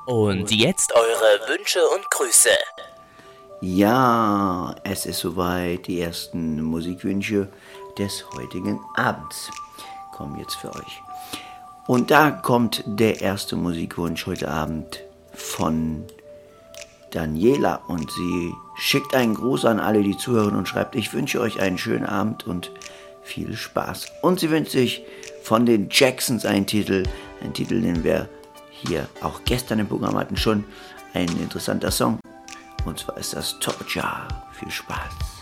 Und jetzt eure Wünsche und Grüße. Ja, es ist soweit. Die ersten Musikwünsche des heutigen Abends kommen jetzt für euch. Und da kommt der erste Musikwunsch heute Abend von Daniela. Und sie schickt einen Gruß an alle, die zuhören und schreibt: Ich wünsche euch einen schönen Abend und viel Spaß. Und sie wünscht sich von den Jacksons einen Titel, den wir hier auch gestern im Programm hatten, schon ein interessanter Song. Und zwar ist das Torture. Viel Spaß.